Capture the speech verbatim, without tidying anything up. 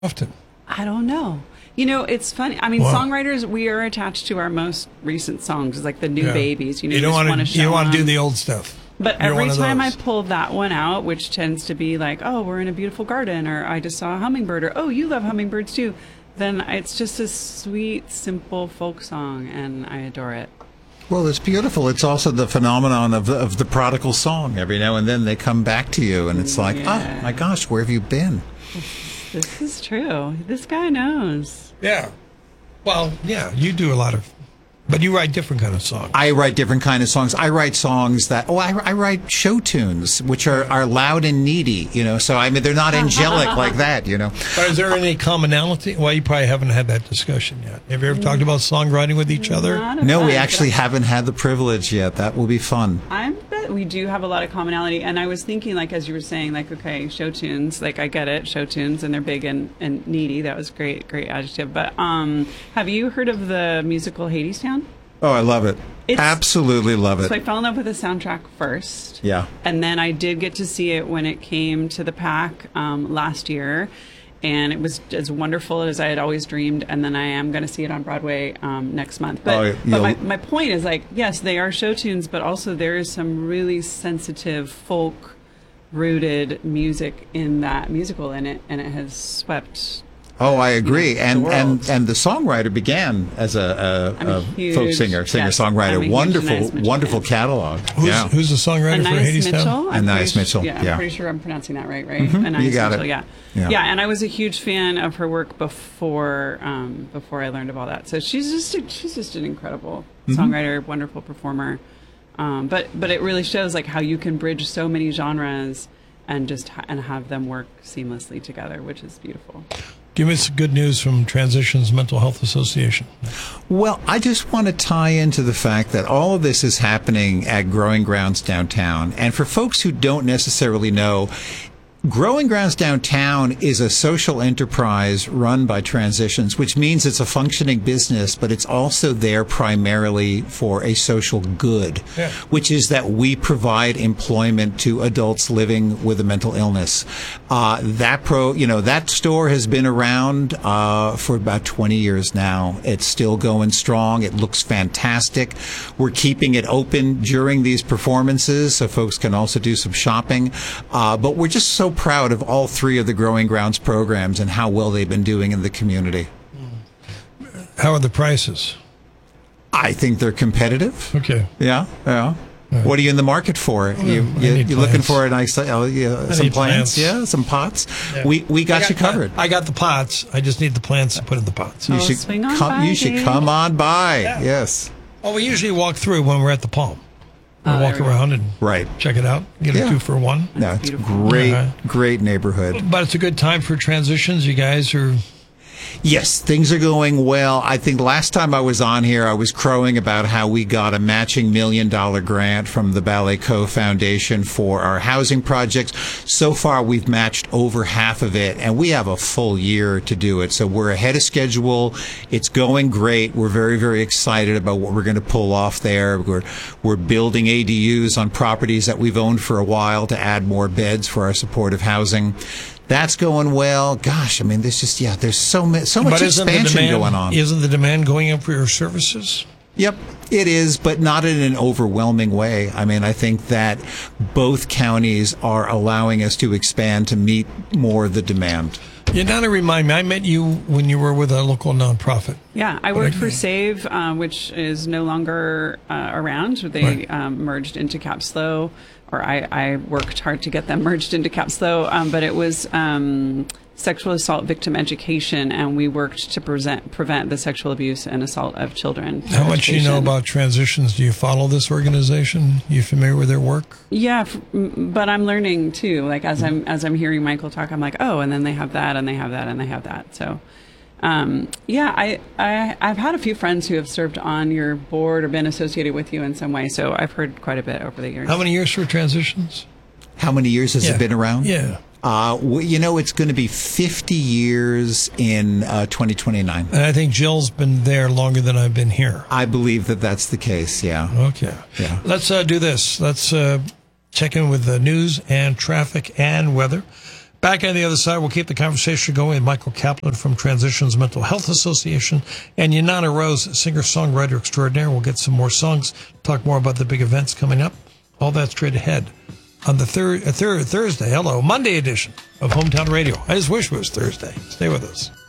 Often. I don't know. You know, it's funny. I mean, Wow. songwriters, we are attached to our most recent songs, like the new Yeah. babies. You, know, You you don't just want want to. to You show don't want to do them. the old stuff. But You're every one of time I those. pull that one out, which tends to be like, oh, we're in a beautiful garden, or I just saw a hummingbird, or oh, you love hummingbirds too, then it's just a sweet, simple folk song, and I adore it. Well, it's beautiful. It's also the phenomenon of the, of the prodigal song. Every now and then they come back to you, and it's like, Yeah. oh my gosh, where have you been? This is true. This guy knows. Yeah. Well, yeah, you do a lot of, but you write different kind of songs. I write different kind of songs. I write songs that, oh, I, I write show tunes, which are, are loud and needy, you know. So, I mean, they're not angelic like that, you know. But is there any commonality? Well, you probably haven't had that discussion yet. Have you ever talked about songwriting with each other? Not a No, we bunch, actually but haven't had the privilege yet. That will be fun. I bet we do have a lot of commonality. And I was thinking, like, as you were saying, like, okay, show tunes, like, I get it, show tunes, and they're big and, and needy. That was great, great adjective. But um, have you heard of the musical Hadestown? Oh, I love it. It's- Absolutely love So I it. fell in love with the soundtrack first. Yeah. And then I did get to see it when it came to the pack um, last year. And it was as wonderful as I had always dreamed. And then I am going to see it on Broadway um, next month. But, Oh, but you'll- my, my point is, like, yes, they are show tunes, but also there is some really sensitive folk rooted music in that musical, and it and it has swept. Oh, I agree. the And, world. and and the songwriter began as a, I'm a, a a huge- folk singer, singer yes, I'm a songwriter. huge Wonderful, Anais Mitchell wonderful fan. catalog. Who's, yeah. who's the songwriter for Anais Hadestown? Mitchell. I'm Anais pretty Mitchell, Sure, yeah, yeah. I'm pretty sure I'm pronouncing that right, right? Mhm, Anais you got Mitchell, it. yeah. Yeah. yeah. And I was a huge fan of her work before um, before I learned of all that. So she's just a, she's just an incredible Mm-hmm. songwriter, wonderful performer. Um, but but it really shows like how you can bridge so many genres and just ha- and have them work seamlessly together, which is beautiful. Give us good news from Transitions Mental Health Association. Well, I just want to tie into the fact that all of this is happening at Growing Grounds Downtown. And for folks who don't necessarily know, Growing Grounds Downtown is a social enterprise run by Transitions, which means it's a functioning business, but it's also there primarily for a social good, Yeah. which is that we provide employment to adults living with a mental illness. Uh, that pro, you know, that store has been around uh, for about twenty years now. It's still going strong. It looks fantastic. We're keeping it open during these performances so folks can also do some shopping. Uh, but we're just so proud of all three of the Growing Grounds programs and how well they've been doing in the community. How are the prices? I think they're competitive. Okay. Yeah, yeah. What are you in the market for? You, I you need you looking plants. for a nice, uh, yeah, some need plants? plants. Yeah, some pots. Yeah. We we got, I you covered. I got the pots. I just need the plants to put in the pots. You Oh, should swing on come. by, you should Dave. come on by. Yeah. Yes, Oh, we usually walk through when we're at the Palm. We Oh, there walk we go. around and right. check it out. Get Yeah. a two for one. No, it's beautiful. great, Yeah. great neighborhood. But it's a good time for transitions. You guys are. Yes, things are going well. I think last time I was on here, I was crowing about how we got a matching million dollar grant from the Ballet Co Foundation for our housing projects. So far, we've matched over half of it, and we have a full year to do it. So we're ahead of schedule. It's going great. We're very, very excited about what we're going to pull off there. We're, we're building A D Us on properties that we've owned for a while to add more beds for our supportive housing. That's going well. Gosh, I mean, there's just, yeah, there's so, ma- so much But isn't the expansion demand going on. Isn't the demand going up for your services? Yep, it is, but not in an overwhelming way. I mean, I think that both counties are allowing us to expand to meet more of the demand. You gotta remind me. I met you when you were with a local nonprofit. Yeah, I worked for Okay. SAVE, uh, which is no longer uh, around. They Right. um, merged into CAPSLO, or I, I worked hard to get them merged into CAPSLO, um, but it was um, sexual assault victim education, and we worked to present, prevent the sexual abuse and assault of children. How much do you know Education. about transitions? Do you follow this organization? You familiar with their work? Yeah, f- m- but I'm learning too. Like as I'm as I'm hearing Michael talk, I'm like, oh, and then they have that, and they have that, and they have that. So, um, yeah, I, I I've had a few friends who have served on your board or been associated with you in some way. So I've heard quite a bit over the years. How many years for transitions? How many years has Yeah. it been around? Yeah. Uh, w- you know, it's going to be fifty years in uh, twenty twenty-nine. And I think Jill's been there longer than I've been here. I believe that that's the case, yeah. Okay. Yeah. Let's uh, do this. Let's uh, check in with the news and traffic and weather. Back on the other side, we'll keep the conversation going with Michael Kaplan from Transitions Mental Health Association and Yanana Rose, singer-songwriter extraordinaire. We'll get some more songs, talk more about the big events coming up. All that straight ahead on the third, uh, third Thursday, hello, Monday edition of Hometown Radio. I just wish it was Thursday. Stay with us.